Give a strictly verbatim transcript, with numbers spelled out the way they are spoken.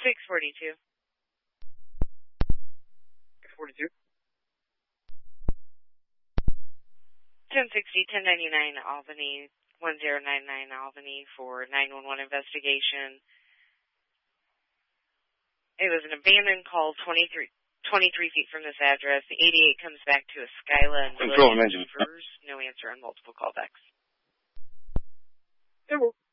six forty-two. six forty-two. ten sixty, ten ninety-nine Albany, one zero nine nine Albany for nine one one investigation. It was an abandoned call twenty-three, twenty-three feet from this address. The eighty-eight comes back to a Skyla and Control William engine. Beavers. No answer on multiple callbacks. Yeah, well.